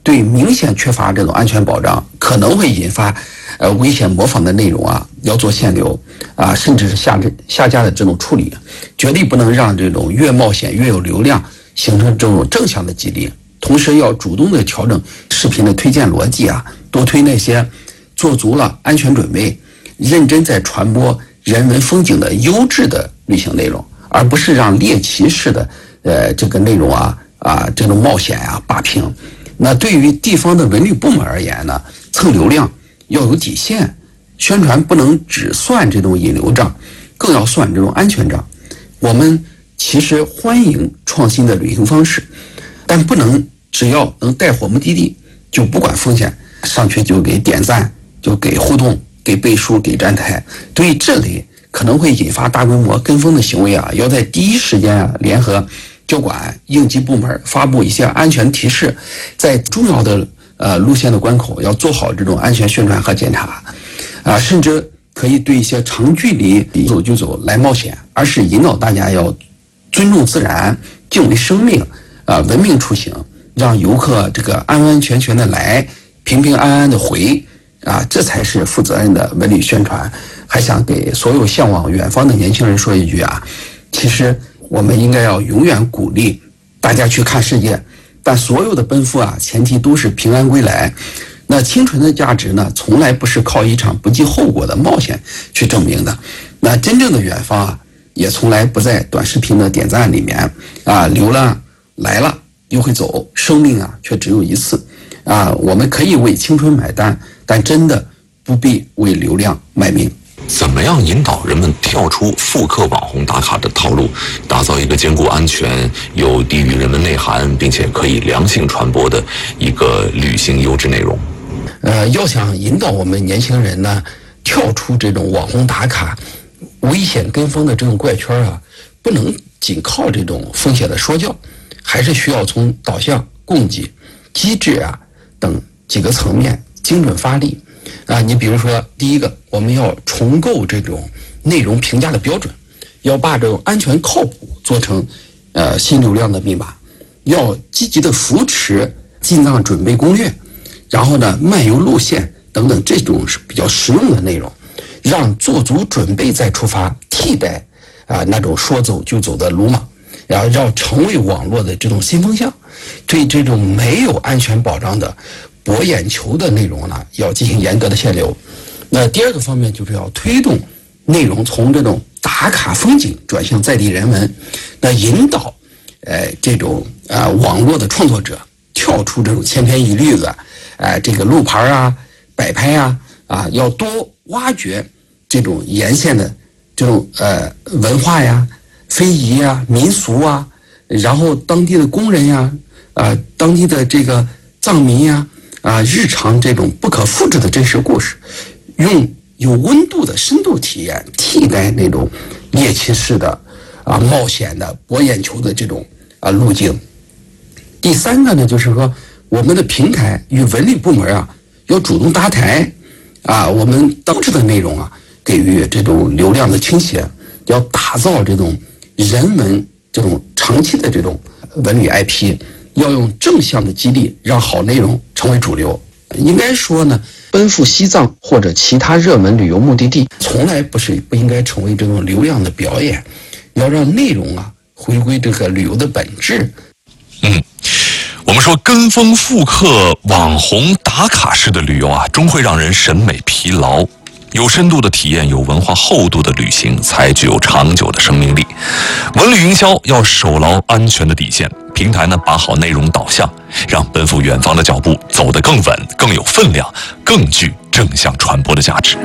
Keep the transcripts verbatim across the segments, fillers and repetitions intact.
对明显缺乏这种安全保障，可能会引发呃危险模仿的内容啊要做限流啊，甚至是下下架的这种处理，绝对不能让这种越冒险越有流量形成这种正向的激励。同时要主动的调整视频的推荐逻辑啊，多推那些做足了安全准备、认真在传播人文风景的优质的旅行内容，而不是让猎奇式的呃这个内容啊啊这种冒险啊霸屏。那对于地方的文旅部门而言呢，蹭流量要有底线，宣传不能只算这种引流账，更要算这种安全账。我们其实欢迎创新的旅行方式，但不能只要能带火目的地就不管风险，上去就给点赞，就给互动，给背书，给站台。对于这类可能会引发大规模跟风的行为啊，要在第一时间啊联合交管应急部门发布一些安全提示，在重要的呃路线的关口要做好这种安全宣传和检查啊，甚至可以对一些长距离走就走来冒险，而是引导大家要尊重自然，敬畏生命啊，文明出行，让游客这个安安全全的来，平平安安的回啊，这才是负责任的文旅宣传。还想给所有向往远方的年轻人说一句啊，其实我们应该要永远鼓励大家去看世界，但所有的奔赴啊，前提都是平安归来。那清纯的价值呢，从来不是靠一场不计后果的冒险去证明的。那真正的远方啊，也从来不在短视频的点赞里面啊，流浪来了又会走，生命啊却只有一次啊。我们可以为青春买单，但真的不必为流量卖命。 怎么样引导人们跳出复刻网红打卡的套路，打造一个兼顾安全又低于人文内涵，并且可以良性传播的一个旅行优质内容？ 呃，要想引导我们年轻人呢，跳出这种网红打卡、危险跟风的这种怪圈啊，不能仅靠这种风险的说教，还是需要从导向、供给、机制啊等几个层面精准发力。啊，你比如说，第一个，我们要重构这种内容评价的标准，要把这种安全靠谱做成呃新流量的密码，要积极的扶持进藏准备攻略，然后呢漫游路线等等这种是比较实用的内容，让做足准备再出发，替代啊那种说走就走的鲁莽，然后要成为网络的这种新风向，对这种没有安全保障的博眼球的内容呢，要进行严格的限流。那第二个方面就是要推动内容从这种打卡风景转向在地人文，那引导呃这种呃网络的创作者跳出这种千篇一律的呃这个路牌啊摆拍啊啊，要多挖掘这种沿线的这种呃文化呀、非遗呀、民俗啊，然后当地的工人呀啊、呃、当地的这个藏民呀啊，日常这种不可复制的真实故事，用有温度的深度体验替代那种猎奇式的啊冒险的博眼球的这种啊路径。第三个呢，就是说我们的平台与文旅部门啊要主动搭台啊，我们当制的内容啊给予这种流量的倾斜，要打造这种人文这种长期的这种文旅 I P。要用正向的激励，让好内容成为主流。应该说呢，奔赴西藏或者其他热门旅游目的地，从来不是不应该成为这种流量的表演，要让内容啊回归这个旅游的本质。 嗯，我们说跟风复刻网红打卡式的旅游啊，终会让人审美疲劳。有深度的体验，有文化厚度的旅行，才具有长久的生命力。文旅营销要守牢安全的底线，平台呢把好内容导向，让奔赴远方的脚步走得更稳、更有分量、更具正向传播的价值。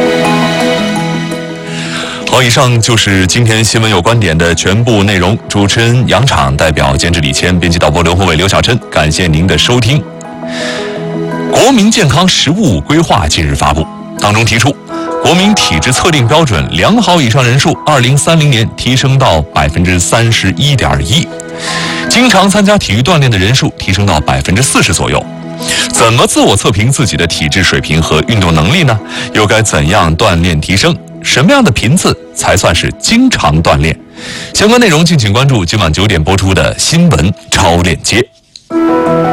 好，以上就是今天新闻有观点的全部内容。主持人杨昶，代表监制李谦，编辑导播刘宏伟、刘小琛，感谢您的收听。国民健康实务规划近日发布，当中提出，国民体质测定标准良好以上人数，二零三零年提升到百分之三十一点一，经常参加体育锻炼的人数提升到百分之四十左右。怎么自我测评自己的体质水平和运动能力呢？又该怎样锻炼提升？什么样的频次才算是经常锻炼？相关内容敬请关注今晚九点播出的新闻超链接。